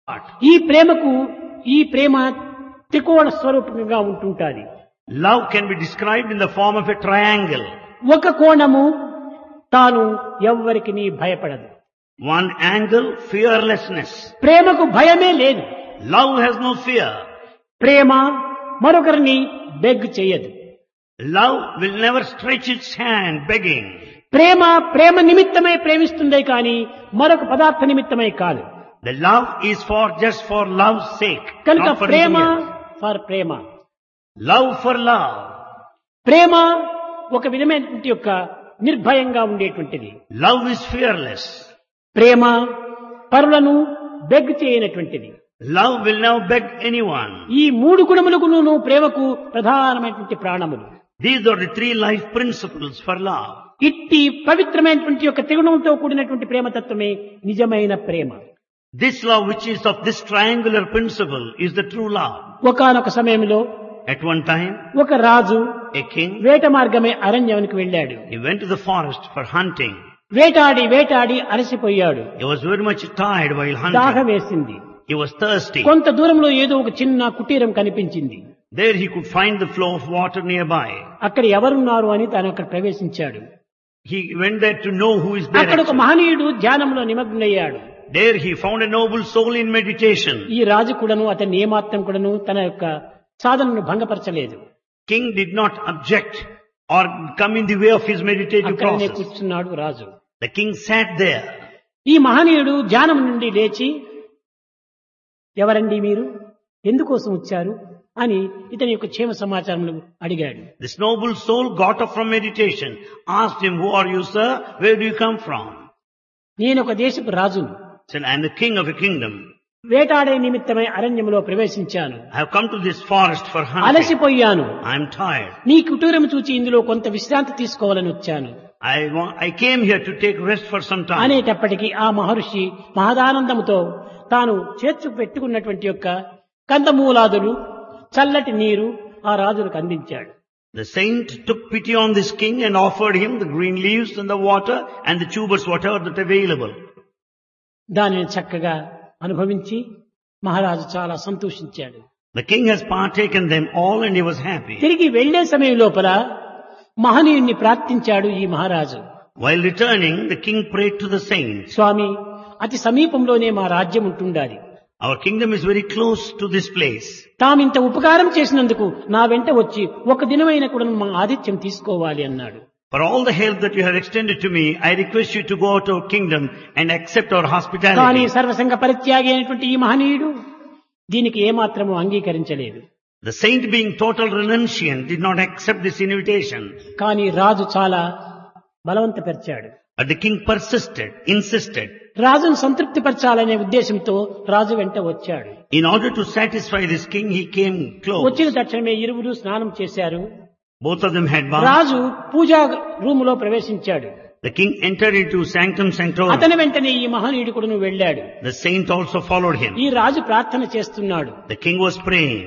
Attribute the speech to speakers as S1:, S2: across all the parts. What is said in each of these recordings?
S1: ఈ ప్రేమకు ఈ ప్రేమ త్రికోణ స్వరూపంగా ఉంటుంటాది.
S2: Love can be described in the form of a triangle.
S1: ఒక కోణము తాను ఎవ్వరికి భయపడదు.
S2: One angle, fearlessness.
S1: ప్రేమకు భయమే లేదు.
S2: Love has no fear.
S1: ప్రేమ మరొకరిని బెగ్ చేయదు.
S2: Love will never stretch its hand begging.
S1: ప్రేమ నిమిత్తమై ప్రేమిస్తుందే కానీ మరొక పదార్థ నిమిత్తమై కాదు.
S2: The love is just for love's sake,
S1: కనుక
S2: not for
S1: Prema
S2: anything else.
S1: For Prema.
S2: Love for love.
S1: ప్రేమ ఒక విధమైనటువంటి యొక్క నిర్భయంగా ఉండేటువంటిది.
S2: Love is fearless.
S1: ప్రేమ పరులను beg చేయనటువంటిది.
S2: Love will never beg anyone.
S1: ఈ మూడు గుణములకు ప్రేమకు ప్రధానమైనటువంటి ప్రాణములు.
S2: These are the three life principles for love.
S1: ఇట్టి పవిత్రమైనటువంటి యొక్క త్రిగుణంతో కూడినటువంటి ప్రేమతత్వమే నిజమైన ప్రేమ.
S2: This love which is of this triangular principle is the true love.
S1: ఒకానొక సమయంలో
S2: At one time,
S1: ఒక రాజు
S2: a king,
S1: వేట మార్గమే అరణ్యానికి వెళ్ళాడు.
S2: he went to the forest for hunting.
S1: వేటాడి అలసిపోయాడు.
S2: He was very much tired while
S1: దాహం
S2: hunting.
S1: వేసింది.
S2: He was thirsty.
S1: కొంత దూరంలో ఏదో ఒక చిన్న కుటీరం కనిపించింది.
S2: There he could find the flow of water nearby.
S1: అక్కడ ఎవరున్నారు అని తాను అక్కడ ప్రవేశించాడు.
S2: He went there to know who is there.
S1: అక్కడ ఒక
S2: actually.
S1: మహనీయుడు ధ్యానంలో నిమగ్నయ్యాడు.
S2: There he found a noble soul in meditation.
S1: ఈ రాజు కూడాను అతన్ని ఏమాత్రం కూడాను తన యొక్క సాధనను భంగపరచలేదు.
S2: King did not object or come in the way of his meditative
S1: అక్కడనే
S2: process.
S1: కూర్చున్నాడు రాజు.
S2: The king sat there.
S1: ఈ మహనీయుడు ధ్యానం నుండి లేచి, ఎవరండి మీరు, ఎందుకోసం వచ్చారు అని ఇతని యొక్క క్షేమ సమాచారములు అడిగాడు.
S2: This noble soul got up from meditation, asked him, "Who are you, sir? Where do you come from?"
S1: నేను ఒక దేశపు రాజును.
S2: Said, "I am the king of a kingdom.
S1: వేటాడే నిమిత్తమై అరణ్యంలో ప్రవేశించాను.
S2: I have come to this forest for hunting.
S1: అలసిపోయాను.
S2: I am tired.
S1: నీ కుటీరం చూచి ఇందులో కొంత విశ్రాంతి తీసుకోవాలని వచ్చాను
S2: I came here to take rest for some time."
S1: అనేటప్పటికీ ఆ మహర్షి మహదానందముతో తాను చేర్చు పెట్టుకున్నటువంటి యొక్క కందమూలాదులు, చల్లటి నీరు ఆ రాజులకు అందించాడు.
S2: The saint took pity on this king and offered him the green leaves and the water and the tubers, whatever that available.
S1: దానిని చక్కగా అనుభవించి మహారాజు చాలా సంతోషించాడు.
S2: The king has partaken them all and he was happy.
S1: తిరిగి వెళ్లే సమయం లోపల మహనీయుణ్ణి ప్రార్థించాడు ఈ మహారాజు.
S2: While returning, the king prayed to the saint,
S1: స్వామి, అతి సమీపంలోనే మా రాజ్యం ఉంటుండాలి.
S2: "Our kingdom is very close to this place.
S1: తామింత ఉపకారం చేసినందుకు నా వెంట వచ్చి ఒక దినమైన కూడా మా ఆతిథ్యం తీసుకోవాలి అన్నాడు.
S2: For all the help that you have extended to me, I request you to go out to our kingdom and accept our
S1: కానీ
S2: hospitality."
S1: సర్వసంగ పరిత్యాగి అయినటువంటి ఈ మహనీయుడు దీనికి ఏమాత్రము అంగీకరించలేదు.
S2: The saint, being total renunciant, did not accept this invitation.
S1: కానీ రాజు చాలా బలవంతపరిచాడు.
S2: But the king persisted, insisted.
S1: రాజును సంతృప్తి పరచాలనే ఉద్దేశంతో రాజు వెంట వచ్చాడు.
S2: In order to satisfy this king, he came close.
S1: వచ్చిన తక్షణమే ఇరువురు స్నానం చేశారు.
S2: Both of them had bath.
S1: రాజు పూజా రూములో ప్రవేశించాడు.
S2: The king entered into sanctum sanctorum.
S1: అతని వెంటనే ఈ మహనీయుడు కూడా వెళ్ళాడు.
S2: The saint also followed him.
S1: ఈ రాజు ప్రార్థన చేస్తున్నాడు.
S2: The king was praying,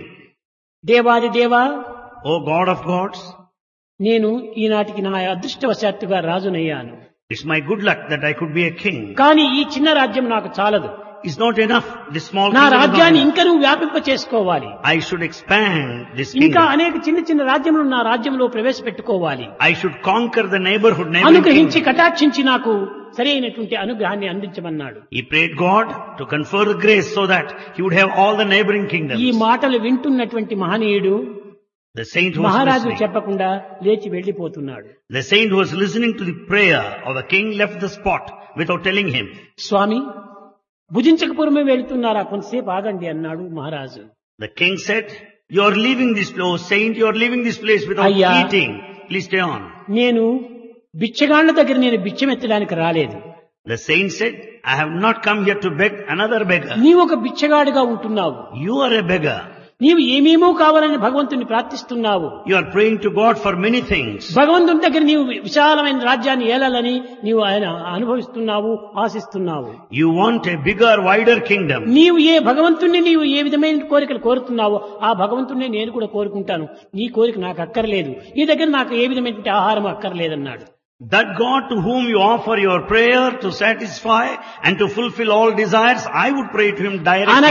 S1: దేవాది దేవా,
S2: "O God of gods,
S1: నేను ఈనాటికి నా అదృష్టవశాత్తుగా రాజునయ్యాను.
S2: it's my good luck that I could be a king.
S1: కానీ ఈ చిన్న రాజ్యం నాకు చాలదు.
S2: It's not enough. This small
S1: నా
S2: kingdom is not
S1: రాజ్యాన్ని
S2: enough.
S1: ఇంకా నువ్వు వ్యాపింప చేసుకోవాలి.
S2: I should expand this
S1: ఇంకా
S2: kingdom.
S1: అనేక చిన్న చిన్న రాజ్యములు నా రాజ్యంలో ప్రవేశపెట్టుకోవాలి.
S2: I should conquer the neighborhood
S1: అనుగ్రహించి
S2: kingdom.
S1: కటాక్షించి నాకు సరైనటువంటి అనుగ్రహాన్ని అందించమన్నాడు.
S2: He prayed God to confer the grace so that he would have all the neighboring
S1: ఈ
S2: kingdoms.
S1: మాటలు వింటున్నటువంటి మహనీయుడు
S2: The saint was
S1: మహారాజు
S2: listening.
S1: చెప్పకుండా లేచి వెళ్లిపోతున్నాడు.
S2: The saint was listening to the prayer of the king, left the spot without telling him.
S1: స్వామి, భుజించకపూర్వమే వెళ్తున్నారా, కొంతసేపు ఆగండి అన్నాడు మహారాజు.
S2: The king said, "You are leaving this place, saint, you are leaving this place without
S1: Ayya.
S2: eating. Please stay on."
S1: నేను బిచ్చగాళ్ల దగ్గర నేను బిచ్చమెత్తడానికి రాలేదు.
S2: The saint said, "I have not come here to beg another beggar.
S1: నీవు ఒక బిచ్చగాడిగా ఉంటున్నావు.
S2: You are a beggar.
S1: నీవు ఏమేమో కావాలని భగవంతుని ప్రార్థిస్తున్నావు.
S2: You are praying to God for many things.
S1: భగవంతుని దగ్గర నీవు విశాలమైన రాజ్యాన్ని ఏలాలని నీవు ఆయన అనుభవిస్తున్నావు, ఆశిస్తున్నావు.
S2: You want a bigger, wider kingdom.
S1: నీవు నీవు ఏ విధమైన కోరికలు కోరుతున్నావో ఆ భగవంతుణ్ణి నేను కూడా కోరుకుంటాను. నీ కోరిక నాకు అక్కర్లేదు. నీ దగ్గర నాకు ఏ విధమైన ఆహారం అక్కర్లేదన్నాడు.
S2: That God to whom you offer your prayer to satisfy and to fulfill all desires, I would pray to him directly.